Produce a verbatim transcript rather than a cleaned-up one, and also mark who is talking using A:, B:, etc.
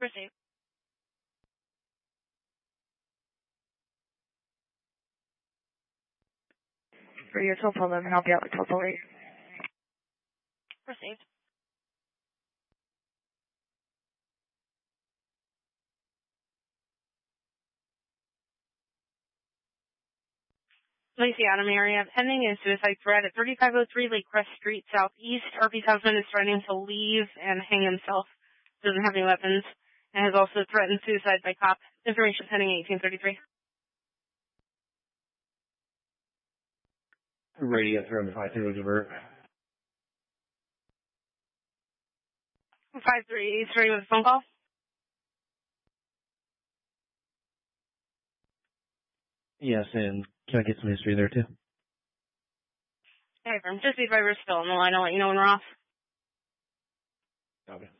A: Proceed.
B: For your twelve eleven, I'll be out like twelve oh eight.
A: Proceed. Lacey Adam area. Pending is suicide threat at thirty-five oh three Lake Crest Street Southeast. R P's husband is threatening to leave and hang himself. Doesn't have any weapons. And has also threatened suicide by cop. Information pending eighteen thirty-three.
C: Radio from five three over.
A: five three eight three with a phone call.
C: Yes, and can I get some history there, too?
A: Okay, from just be by we're still on the line. I'll let you know when we're off.
C: Okay.